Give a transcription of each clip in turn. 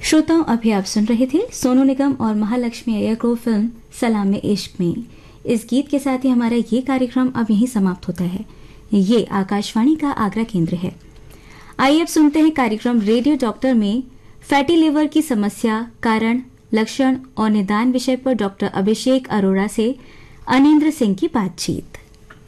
श्रोताओं, अभी आप सुन रहे थे सोनू निगम और महालक्ष्मी अय्यर को फिल्म सलाम में इश्क में। इस गीत के साथ ही हमारा ये कार्यक्रम अब यहीं समाप्त होता है। ये आकाशवाणी का आगरा केंद्र है। आइए अब सुनते हैं कार्यक्रम रेडियो डॉक्टर में फैटी लिवर की समस्या, कारण, लक्षण और निदान विषय पर डॉक्टर अभिषेक अरोड़ा से अनिंद्र सिंह की बातचीत।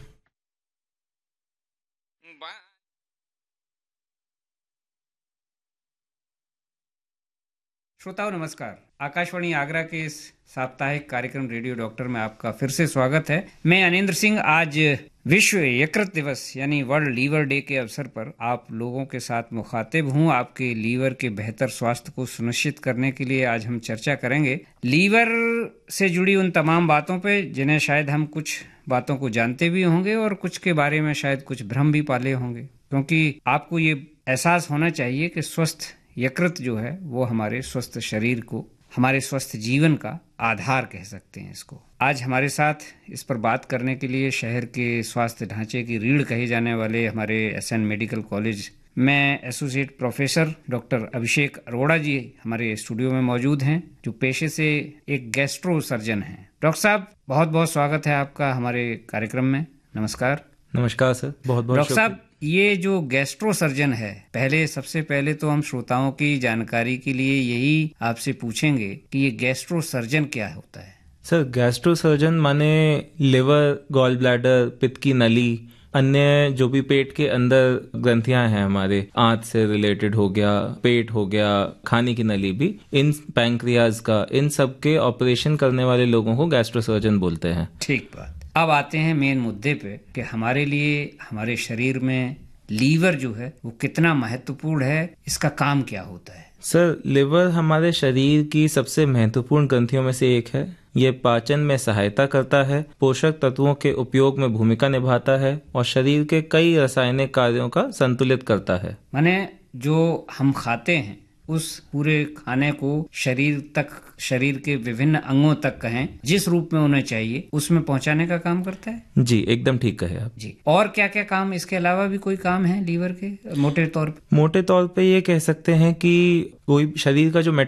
श्रोताओं नमस्कार। आकाशवाणी आगरा के इस साप्ताहिक कार्यक्रम रेडियो डॉक्टर में आपका फिर से स्वागत है। मैं अनिंद्र सिंह आज विश्व यकृत दिवस यानी वर्ल्ड लीवर डे के अवसर पर आप लोगों के साथ मुखातिब हूं। आपके लीवर के बेहतर स्वास्थ्य को सुनिश्चित करने के लिए आज हम चर्चा करेंगे लीवर से जुड़ी उन तमाम बातों पे जिन्हें शायद हम कुछ बातों को जानते भी होंगे और कुछ के बारे में शायद कुछ भ्रम भी पाले होंगे, क्योंकि आपको ये एहसास होना चाहिए कि स्वस्थ यकृत जो है वो हमारे स्वस्थ शरीर को, हमारे स्वस्थ जीवन का आधार कह सकते हैं इसको। आज हमारे साथ इस पर बात करने के लिए शहर के स्वास्थ्य ढांचे की रीढ़ कहे जाने वाले हमारे एसएन मेडिकल कॉलेज में एसोसिएट प्रोफेसर डॉक्टर अभिषेक अरोड़ा जी हमारे स्टूडियो में मौजूद हैं, जो पेशे से एक गैस्ट्रो सर्जन हैं। डॉक्टर साहब, बहुत बहुत स्वागत है आपका हमारे कार्यक्रम में। नमस्कार। नमस्कार सर, बहुत बहुत डॉक्टर साहब, ये जो गैस्ट्रो सर्जन है, सबसे पहले तो हम श्रोताओं की जानकारी के लिए यही आपसे पूछेंगे कि ये गैस्ट्रो सर्जन क्या होता है। सर, गैस्ट्रो सर्जन माने लिवर, गॉल ब्लैडर, पित्त की नली, अन्य जो भी पेट के अंदर ग्रंथियां हैं हमारे, आंत से रिलेटेड हो गया, पेट हो गया, खाने की नली भी, इन पैंक्रियाज का, इन सब के ऑपरेशन करने वाले लोगों को गैस्ट्रो सर्जन बोलते हैं। ठीक बात। अब आते हैं मेन मुद्दे पे कि हमारे लिए, हमारे शरीर में लीवर जो है वो कितना महत्वपूर्ण है, इसका काम क्या होता है। सर, लिवर हमारे शरीर की सबसे महत्वपूर्ण ग्रंथियों में से एक है। ये पाचन में सहायता करता है, पोषक तत्वों के उपयोग में भूमिका निभाता है और शरीर के कई रासायनिक कार्यों का संतुलित करता है। माने जो हम खाते हैं उस पूरे खाने को शरीर तक, शरीर के विभिन्न अंगों तक कहें, जिस रूप में उन्हें चाहिए उसमें पहुंचाने का काम करता है। जी, एकदम ठीक कहे आप। जी, और क्या क्या काम, इसके अलावा भी कोई काम है लीवर के मोटे तौर पे? मोटे तौर पे ये कह सकते हैं कि कोई शरीर का जो